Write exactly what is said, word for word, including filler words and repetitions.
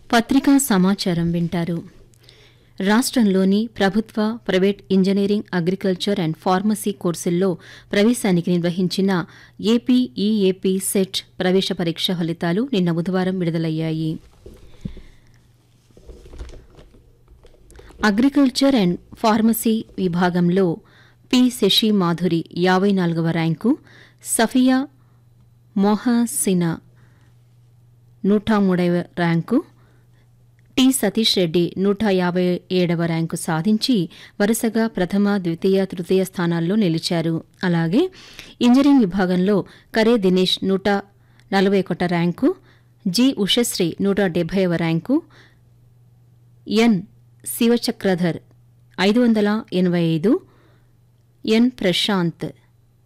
పత్రికా సమాచారం వింటారు. రాష్ట్రంలోని ప్రభుత్వ, private engineering, agriculture and pharmacy కోర్సుల్లో ప్రవేశానికి నిర్వహించిన ఏపీ ఈఏపీ సెట్ ప్రవేశ పరీక్ష ఫలితాలు నిన్న బుధవారం విడుదలయ్యాయి. అగ్రికల్చర్ అండ్ ఫార్మసీ విభాగంలో పి శశి మాధురి యాభై నాలుగవ ర్యాంకు, సఫియా మొహసినా నూట మూడవ ర్యాంకు, టి సతీష్ రెడ్డి నూట యాభై ఏడవ ర్యాంకు సాధించి వరుసగా ప్రథమ, ద్వితీయ, తృతీయ స్థానాల్లో నిలిచారు. అలాగే ఇంజనీరింగ్ విభాగంలో కరే దినేష్ నూట నలభై ఒకట ర్యాంకు, జి ఉషశ్రీ నూట డెబ్బైవ ర్యాంకు, ఎన్ శివచక్రధర్ ఐదు వందల ఎనభై ఐదు, ఎన్ ప్రశాంత్